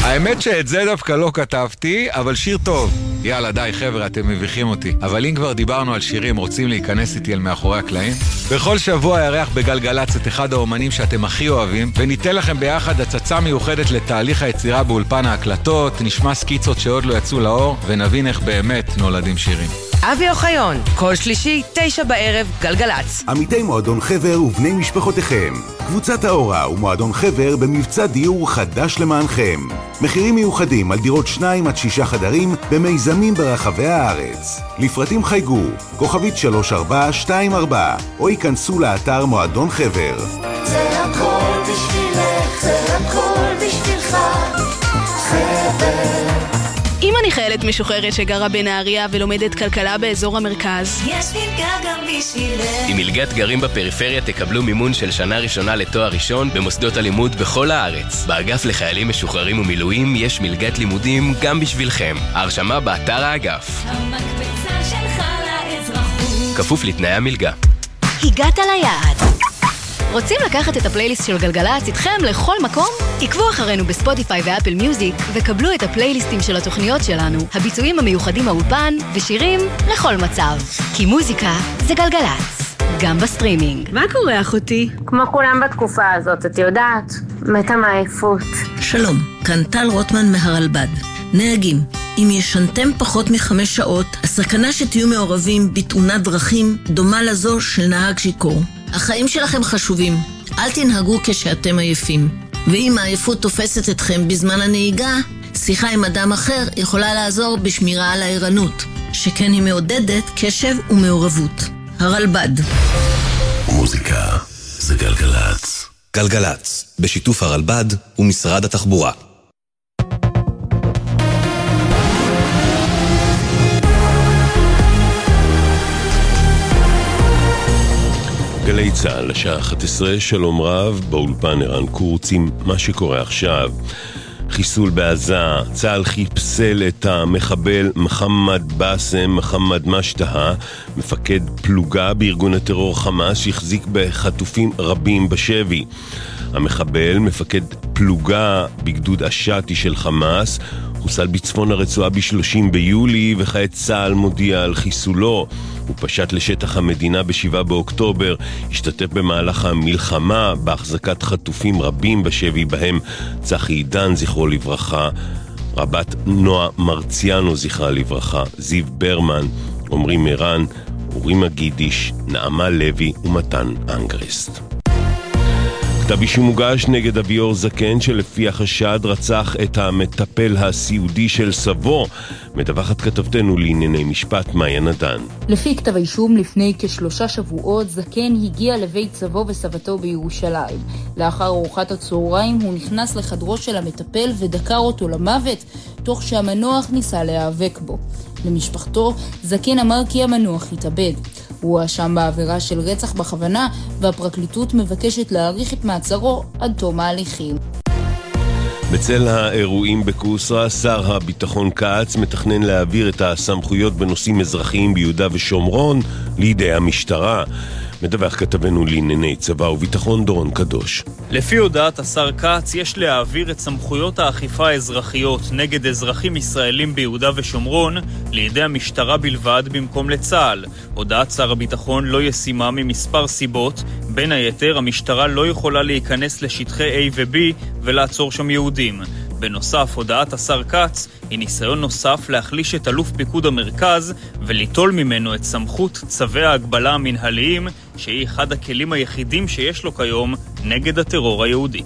האמת שאת זה דווקא לא כתבתי, אבל שיר טוב. יאללה, די חבר'ה, אתם מביכים אותי. אבל אם כבר דיברנו על שירים, רוצים להיכנס איתי אל מאחורי הקלעים? בכל שבוע ירח בגלגלץ את אחד האומנים שאתם הכי אוהבים, וניתן לכם ביחד הצצה מיוחדת לתהליך היצירה באולפן ההקלטות, נשמע סקיצות שעוד לא יצאו לאור, ונבין איך באמת נולדים שירים. אבי אוחיון, כל שלישי, 9 בערב, גלגלץ. עמיתי מועדון חבר ובני משפחותיכם. קבוצת האורה ומועדון חבר במבצע דיור חדש למענכם. מחירים מיוחדים על דירות 2 עד 6 חדרים במיזמים ברחבי הארץ. לפרטים חייגו, כוכבית 3424, או ייכנסו לאתר מועדון חבר. זה הכל בשבילך, זה הכל בשבילך, חבר. אם אני חיילת משוחררת שגרה בנהריה ולומדת כלכלה באזור המרכז, יש מלגה גם בשבילך. עם מלגת גרים בפריפריה תקבלו מימון של שנה ראשונה לתואר ראשון במוסדות הלימוד בכל הארץ. באגף לחיילים משוחררים ומילואים יש מלגת לימודים גם בשבילכם. ההרשמה באתר האגף. המקפצה שלך לאזרחות. כפוף לתנאי המלגה. הגעת ליעד. רוצים לקחת את הפלייליסט של גלגלץ איתכם לכל מקום? עקבו אחרינו בספוטיפיי ואפל מיוזיק וקבלו את הפלייליסטים של התוכניות שלנו, הביצועים המיוחדים מהאולפן ושירים לכל מצב. כי מוזיקה זה גלגלץ, גם בסטרימינג. מה קורה אחותי? כמו כולם בתקופה הזאת, את יודעת, מתה מעייפות. שלום, כאן טל רוטמן מהרלב"ד. נהגים, אם ישנתם פחות מ5 שעות, הסכנה שתהיו מעורבים בתאונת דרכים דומה לזו של נהג שיכור. החיים שלכם חשובים, אל תנהגו כשאתם עייפים. ואם העייפות תופסת אתכם בזמן הנהיגה, שיחה עם אדם אחר יכולה לעזור בשמירה על הערנות, שכן היא מעודדת קשב ומעורבות. הרלב"ד. מוזיקה זה גלגלץ. גלגלץ, בשיתוף הרלב"ד ומשרד התחבורה. גלי צהל, לשעה 11, שלום רב, באולפן ערן קורץ עם מה שקורה עכשיו. חיסול בעזה, צהל חיפסל את המחבל מחמד באסם, מחמד משטה, מפקד פלוגה בארגון הטרור חמאס שהחזיק בחטופים רבים בשבי. המחבל, מפקד פלוגה בגדוד השאטי של חמאס, חוסל בצפון הרצועה ב-30 ביולי, וכעת צה"ל מודיע על חיסולו. הוא פשט לשטח המדינה ב7 באוקטובר, השתתף במהלך המלחמה בהחזקת חטופים רבים בשבי, בהם צחי עידן זכרו לברכה, רבת נועה מרציאנו זכרה לברכה, זיו ברמן, עומרי מירן, אורי מגידיש, נעמה לוי ומתן אנגרסט. כתב אישום מוגש נגד אביאור זקן שלפי החשד רצח את המטפל הסיעודי של סבו. מדווחת כתבתנו לענייני משפט מאיה נדן. לפי כתב האישום, לפני כ3 שבועות זקן הגיע לבית סבו וסבתו בירושלים. לאחר ארוחת הצהריים הוא נכנס לחדרו של המטפל ודקר אותו למוות, תוך שהמנוח ניסה להיאבק בו. למשפחתו, זקן אמר כי המנוח התאבד. הוא האשם בעבירה של רצח בכוונה, והפרקליטות מבקשת להאריך את מעצרו עד תום ההליכים. בצל האירועים בקוסרה, שר הביטחון כץ מתכנן להעביר את הסמכויות בנושאים אזרחיים ביהודה ושומרון לידי המשטרה. מדווח כתבנו לענייני צבא וביטחון דורון קדוש. לפי הודעת השר כץ, יש להעביר את סמכויות האכיפה האזרחיות נגד אזרחים ישראלים ביהודה ושומרון לידי המשטרה בלבד במקום לצה"ל. הודעת שר הביטחון לא ישימה ממספר סיבות. בין היתר, המשטרה לא יכולה להיכנס לשטחי A ו-B ולעצור שם יהודים. בנוסף, הודעת השר כץ היא ניסיון נוסף להחליש את אלוף פיקוד המרכז וליטול ממנו את סמכות צווי ההגבלה המנהליים, שהיא אחד הכלים היחידים שיש לו כיום נגד הטרור היהודי.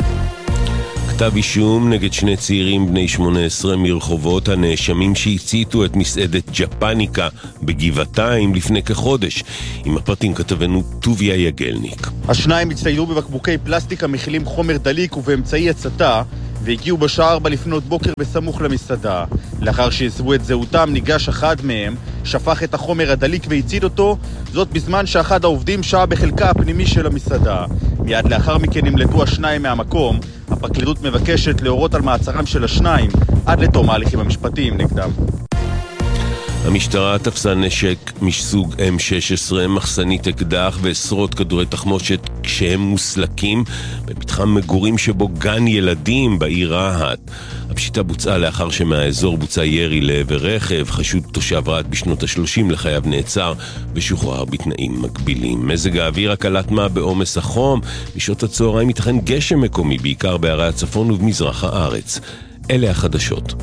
כתב אישום נגד 2 צעירים בני 18 מרחובות הנאשמים שהציתו את מסעדת ג'פניקה בגבעתיים לפני כחודש. עם הפרטים כתבנו טוביה יגלניק. השניים הצטיידו בבקבוקי פלסטיק המכילים חומר דליק ובאמצעי הצתה, והגיעו בשעה 4 לפנות בוקר בסמוך למסעדה. לאחר שהסבו את זהותם, ניגש אחד מהם, שפך את החומר הדליק והצית אותו, זאת בזמן שאחד העובדים שעה בחלקה הפנימי של המסעדה. מיד לאחר מכן נמלטו השניים מהמקום. הפרקליטות מבקשת להורות על מעצרם של השניים עד לתום ההליכים המשפטיים נגדם. המשטרה תפסה נשק מסוג M16, מחסנית אקדח ועשרות כדורי תחמושת כשהם מוסלקים במתחם מגורים שבו גן ילדים בעיר רהט. הפשיטה בוצעה לאחר שמהאזור בוצע ירי לעבר רכב. חשוד תושב רהט בשנות ה-30 לחייו נעצר ושוחרר בתנאים מגבילים. מזג האוויר הקלת מה בעומס החום. בשעות הצהריים ייתכן גשם מקומי, בעיקר בערי הצפון ובמזרח הארץ. אלה החדשות.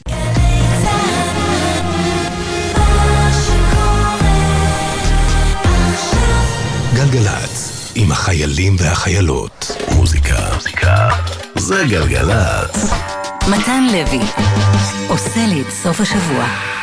גלגלת, עם החיילים והחיילות. מוזיקה. זה גלגלת. מתן לוי עושה לי את סוף השבוע.